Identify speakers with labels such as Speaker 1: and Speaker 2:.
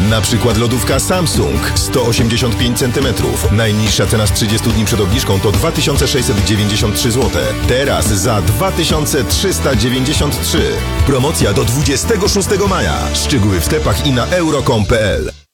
Speaker 1: Na przykład lodówka Samsung 185 cm. Najniższa cena z 30 dni przed obniżką to 2693 zł. Teraz za 2393. Promocja do 26 maja. Szczegóły w sklepach i na euro.com.pl.